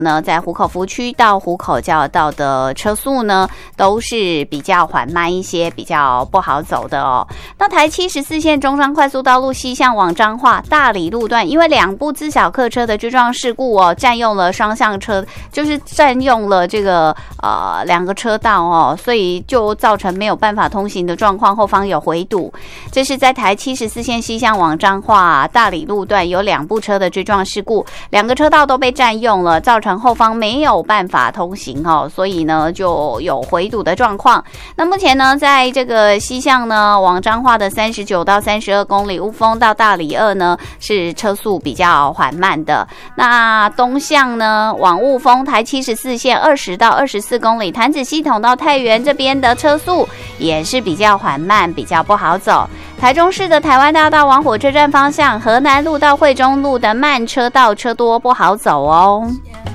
呢，在湖口福区到湖口交流道的车速呢，都是比较缓慢一些，比较不好走的哦。那台74线中山快速道路西向往彰化大里路段，因为2部自小客车的追撞事故哦，占用了双向车，就是占用了这个2个车道哦，所以就造成没有办法通行的状况，后方有回堵。这是在台74线西向往彰化大里路段有2部车的追撞事故，2个车道都被占用了，造成后方没有办法通行哦，所以呢就有回堵的状况。那目前呢，在这个西向呢往彰化的39到32公里，雾峰到大里2呢是车速比较缓慢的。那东向呢往雾峰台74线20到24公里，潭子系统到太原这边的车速也是比较缓慢，比较不好走。台中市的台湾大道往火车站方向，河南路到惠中路的慢车道车多，不好走哦。